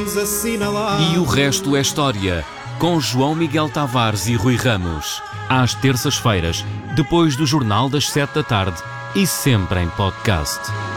queremos assinalar. E o resto é história, com João Miguel Tavares e Rui Ramos. Às terças-feiras, depois do Jornal das 7 da tarde e sempre em podcast.